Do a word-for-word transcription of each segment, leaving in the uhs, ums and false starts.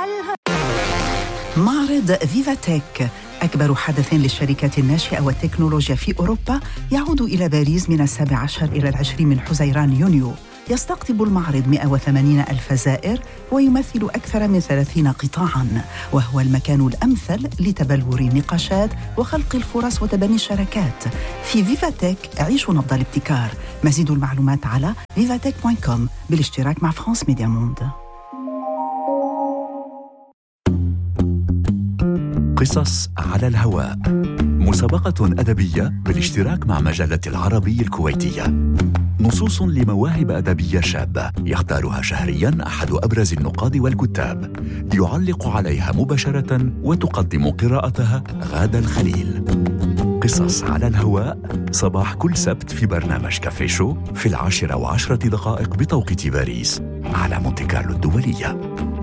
معرض فيفاتك أكبر حدث للشركات الناشئة والتكنولوجيا في أوروبا يعود إلى باريس من السابع عشر إلى العشرين من حزيران يونيو. يستقطب المعرض مئة وثمانين ألف زائر ويمثل أكثر من ثلاثين قطاعاً، وهو المكان الأمثل لتبلور النقاشات وخلق الفرص وتبني الشراكات. في فيفاتك عيشوا نبض الابتكار. مزيد المعلومات على فيفاتك دوت كوم بالاشتراك مع فرانس ميديا موند. قصص على الهواء، مسابقة أدبية بالاشتراك مع مجلة العربي الكويتية. نصوص لمواهب أدبية شابة يختارها شهرياً أحد أبرز النقاد والكتاب، يعلق عليها مباشرة وتقدم قراءتها غادة الخليل. قصص على الهواء صباح كل سبت في برنامج كافي شو في العاشرة وعشرة دقائق بتوقيت باريس على مونتي كارلو الدولية.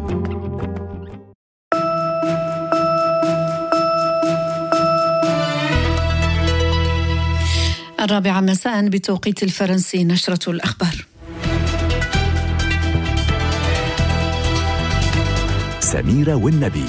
الرابعة مساء بتوقيت الفرنسي، نشرة الأخبار. سميرة والنبي.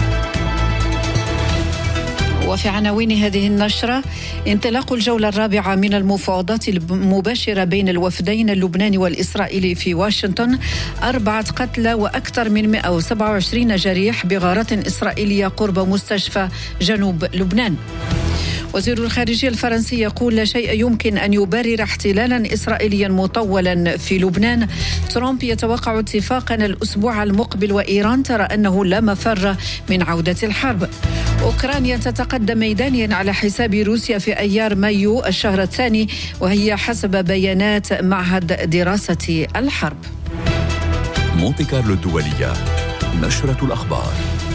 وفي عناوين هذه النشرة: انطلاق الجولة الرابعة من المفاوضات المباشرة بين الوفدين اللبناني والإسرائيلي في واشنطن، أربعة قتلى وأكثر من مئة وسبعة وعشرين جريح بغارات إسرائيلية قرب مستشفى جنوب لبنان. وزير الخارجية الفرنسي يقول لا شيء يمكن أن يبرر احتلالا إسرائيليا مطولا في لبنان. ترامب يتوقع اتفاقا الأسبوع المقبل، وإيران ترى أنه لا مفر من عودة الحرب. أوكرانيا تتقدم ميدانيا على حساب روسيا في أيار مايو الشهر الثاني، وهي حسب بيانات معهد دراسة الحرب. مونتي كارلو الدولية، نشرة الأخبار.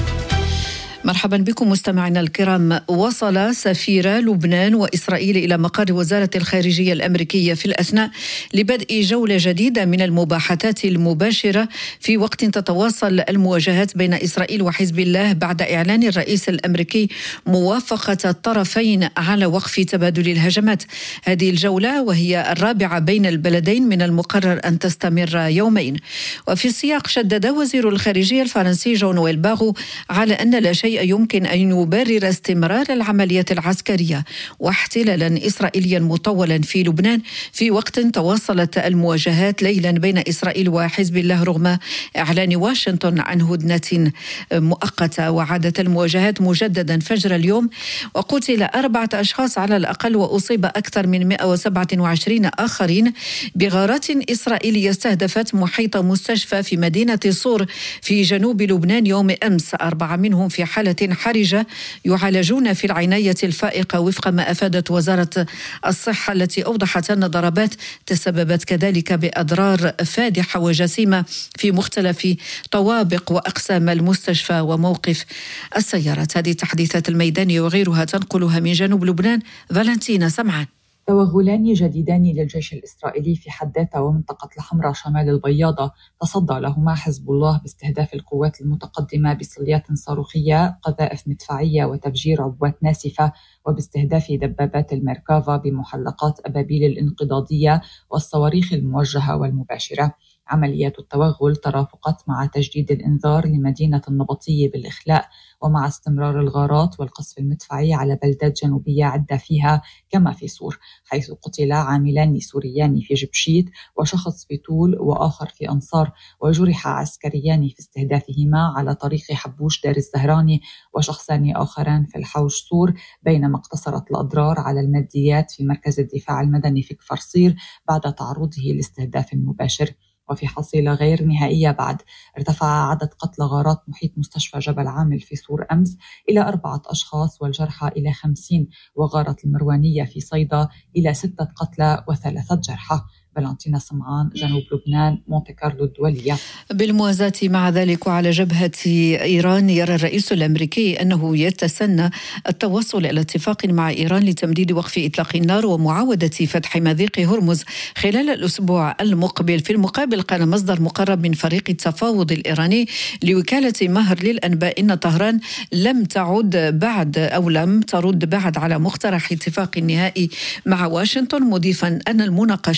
مرحبا بكم مستمعينا الكرام. وصل سفير لبنان وإسرائيل إلى مقر وزارة الخارجية الأمريكية في الأثناء لبدء جولة جديدة من المباحثات المباشرة في وقت تتواصل المواجهات بين إسرائيل وحزب الله بعد إعلان الرئيس الأمريكي موافقة الطرفين على وقف تبادل الهجمات. هذه الجولة وهي الرابعة بين البلدين من المقرر أن تستمر يومين. وفي السياق شدد وزير الخارجية الفرنسي جون نويل باغو على أن لا شيء يمكن أن يبرر استمرار العمليات العسكرية واحتلالا إسرائيليا مطولا في لبنان في وقت تواصلت المواجهات ليلا بين إسرائيل وحزب الله رغم إعلان واشنطن عن هدنة مؤقتة. وعادت المواجهات مجددا فجر اليوم، وقتل أربعة أشخاص على الأقل وأصيب أكثر من مئة وسبعة وعشرين آخرين بغارات إسرائيلية استهدفت محيط مستشفى في مدينة صور في جنوب لبنان يوم أمس. أربعة منهم في حالة حرجة يعالجون في العناية الفائقة وفق ما أفادت وزارة الصحة، التي أوضحت أن الضربات تسببت كذلك بأضرار فادحة وجسيمة في مختلف طوابق وأقسام المستشفى وموقف السيارات. هذه التحديثات الميدانية وغيرها تنقلها من جنوب لبنان فالنتينا سمعان. توغلان جديدان للجيش الإسرائيلي في حداثة ومنطقة الحمراء شمال البياضة تصدى لهما حزب الله باستهداف القوات المتقدمة بصليات صاروخية، قذائف مدفعية وتفجير عبوات ناسفة، وباستهداف دبابات الميركافا بمحلقات أبابيل الانقضاضية والصواريخ الموجهة والمباشرة. عمليات التوغل ترافقت مع تجديد الإنذار لمدينة النبطية بالإخلاء، ومع استمرار الغارات والقصف المدفعي على بلدات جنوبية عدة فيها كما في صور، حيث قتل عاملان سوريان في جبشيت وشخص في طول وآخر في أنصار، وجرح عسكريان في استهدافهما على طريق حبوش دار الزهراني وشخصان آخران في الحوش صور، بينما اقتصرت الأضرار على الماديات في مركز الدفاع المدني في كفر صير بعد تعرضه لاستهداف مباشر. وفي حصيلة غير نهائية بعد، ارتفع عدد قتلى غارات محيط مستشفى جبل عامل في صور أمس إلى أربعة أشخاص والجرحى إلى خمسين، وغارة المروانية في صيدا إلى ستة قتلى وثلاثة جرحى. فالنتينا سمعان، جنوب لبنان، مونتي كارلو الدولية. بالموازاة مع ذلك وعلى جبهة إيران، يرى الرئيس الأمريكي أنه يتسنى التوصل إلى اتفاق مع إيران لتمديد وقف إطلاق النار ومعاودة فتح مضيق هرمز خلال الأسبوع المقبل. في المقابل قال مصدر مقرب من فريق التفاوض الإيراني لوكالة مهر للأنباء إن طهران لم تعد بعد أو لم ترد بعد على مقترح اتفاق نهائي مع واشنطن، مضيفا أن المناقشات حول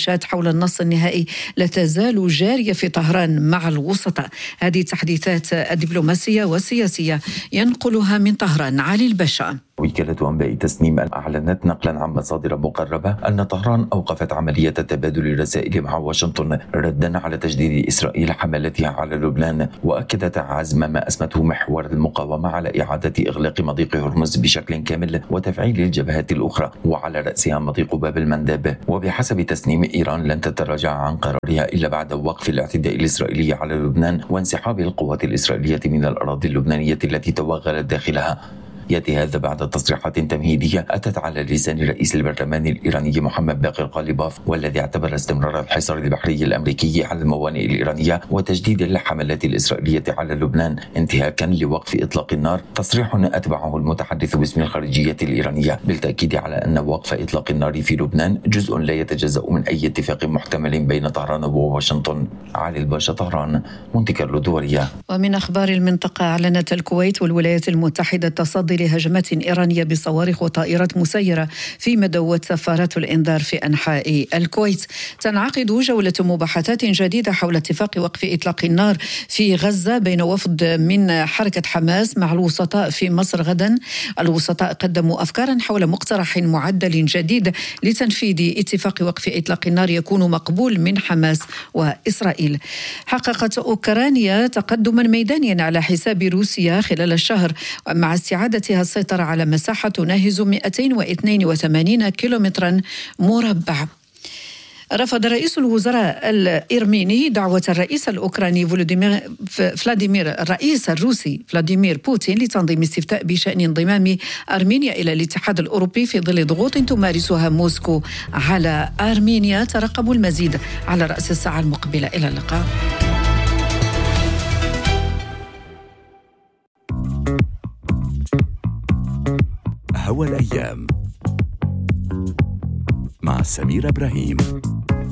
النص النهائي لا تزال جارية في طهران مع الوسطاء. هذه تحديثات الدبلوماسية والسياسية ينقلها من طهران علي الباشا. وكالة أنباء تسنيم أعلنت نقلا عن مصادر مقربة أن طهران أوقفت عملية تبادل الرسائل مع واشنطن ردا على تجديد إسرائيل حملتها على لبنان، وأكدت عزم ما أسمته محور المقاومة على إعادة إغلاق مضيق هرمز بشكل كامل وتفعيل الجبهات الأخرى وعلى رأسها مضيق باب المندب. وبحسب تسنيم إيران لن تتراجع عن قرارها إلا بعد وقف الاعتداء الإسرائيلي على لبنان وانسحاب القوات الإسرائيلية من الأراضي اللبنانية التي توغلت داخلها. يأتي هذا بعد تصريحات تمهيدية أتت على لسان رئيس البرلمان الإيراني محمد باقر قاليباف، والذي اعتبر استمرار الحصار البحري الأمريكي على الموانئ الإيرانية وتجديد الحملات الإسرائيلية على لبنان انتهاكا لوقف إطلاق النار. تصريح أتبعه المتحدث باسم الخارجية الإيرانية بالتأكيد على أن وقف إطلاق النار في لبنان جزء لا يتجزأ من أي اتفاق محتمل بين طهران وواشنطن. علي الباشا، طهران، مونتي كارلو دولية. ومن أخبار المنطقة، أعلنت الكويت والولايات المتحدة التصدي لهجمات إيرانية بصواريخ وطائرات مسيرة فيما دوت سفارات الإنذار في أنحاء الكويت. تنعقد جولة مباحثات جديدة حول اتفاق وقف إطلاق النار في غزة بين وفد من حركة حماس مع الوسطاء في مصر غدا. الوسطاء قدموا أفكارا حول مقترح معدل جديد لتنفيذ اتفاق وقف إطلاق النار يكون مقبول من حماس وإسرائيل. حققت أوكرانيا تقدما ميدانيا على حساب روسيا خلال الشهر مع استعادة السيطرة على مساحة تناهز مئتين واثنين وثمانين كيلومترا مربع. رفض رئيس الوزراء الإرميني دعوة الرئيس الأوكراني فلاديمير الرئيس الروسي فلاديمير بوتين لتنظيم استفتاء بشأن انضمام أرمينيا إلى الاتحاد الأوروبي في ظل ضغوط تمارسها موسكو على أرمينيا. ترقبوا المزيد على رأس الساعة المقبلة. إلى اللقاء. هوا الأيام مع سميرة إبراهيم.